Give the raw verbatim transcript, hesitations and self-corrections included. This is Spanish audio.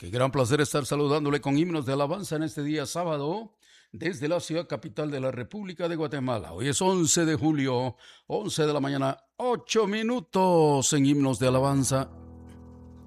Qué gran placer estar saludándole con himnos de alabanza en este día sábado desde la ciudad capital de la República de Guatemala. Hoy es once de julio, once de la mañana, ocho minutos en himnos de alabanza.